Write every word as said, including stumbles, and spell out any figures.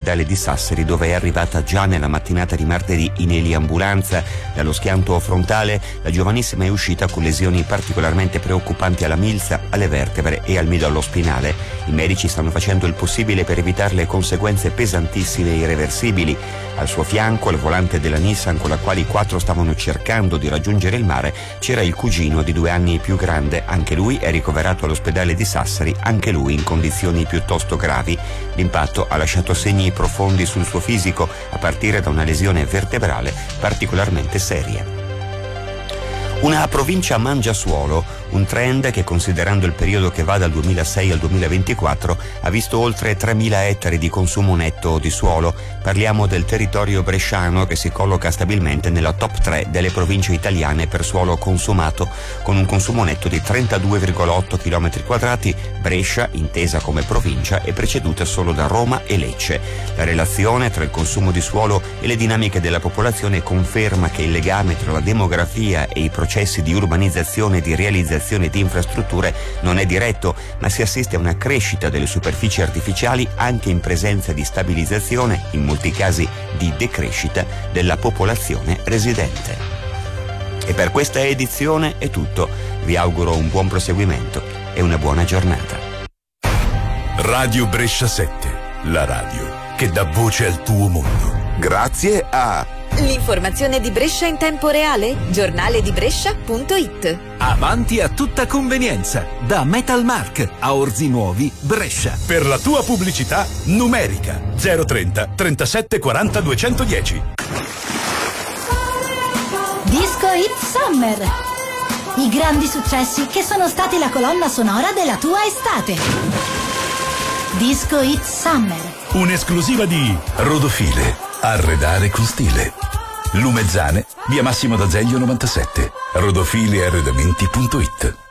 all'ospedale di Sassari, dove è arrivata già nella mattinata di martedì in eliambulanza. Dallo schianto frontale la giovanissima è uscita con lesioni particolarmente preoccupanti alla milza, alle vertebre e al midollo spinale. I medici stanno facendo il possibile per evitare le conseguenze pesantissime e irreversibili. Al suo fianco, al volante della Nissan con la quale i quattro stavano cercando di raggiungere il mare, c'era il cugino di due anni più grande. Anche lui è ricoverato all'ospedale di Sassari, anche lui in condizioni piuttosto gravi. L'impatto ha lasciato segni profondi sul suo fisico, a partire da una lesione vertebrale particolarmente seria. Una provincia mangiasuolo, un trend che, considerando il periodo che va dal duemilasei al duemilaventiquattro, ha visto oltre tremila ettari di consumo netto di suolo. Parliamo del territorio bresciano, che si colloca stabilmente nella top tre delle province italiane per suolo consumato, con un consumo netto di trentadue virgola otto chilometri quadrati. Brescia, intesa come provincia, è preceduta solo da Roma e Lecce. La relazione tra il consumo di suolo e le dinamiche della popolazione conferma che il legame tra la demografia e i processi di urbanizzazione e di realizzazione di infrastrutture non è diretto, ma si assiste a una crescita delle superfici artificiali anche in presenza di stabilizzazione, in molti casi di decrescita, della popolazione residente. E per questa edizione è tutto. Vi auguro un buon proseguimento e una buona giornata. Radio Brescia sette, la radio che dà voce al tuo mondo. Grazie a l'informazione di Brescia in tempo reale? giornale di brescia punto it. Avanti a tutta convenienza, da Metalmark a Orzi Nuovi, Brescia. Per la tua pubblicità numerica zero trenta trentasette quaranta duecentodieci. Disco Hit Summer. I grandi successi che sono stati la colonna sonora della tua estate. Disco Hit Summer. Un'esclusiva di Rodofile. Arredare con stile. Lumezzane, via Massimo d'Azeglio novantasette. rodofili arredamenti punto it.